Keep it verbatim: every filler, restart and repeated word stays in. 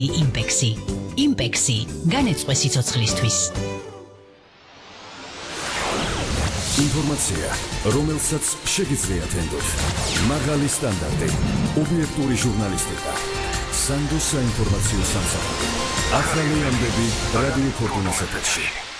იმპექსი. იმპექსი განეწყვე სიცოცხლისთვის. ინფორმაცია, რომელსაც შეგიძლიათ ენდოთ. მაღალი სტანდარტი, ობიექტური ჟურნალისტიკა. სანდოს საინფორმაციო სამსახური. ახალი ამბები რადიო ფორტუნას ეთერში.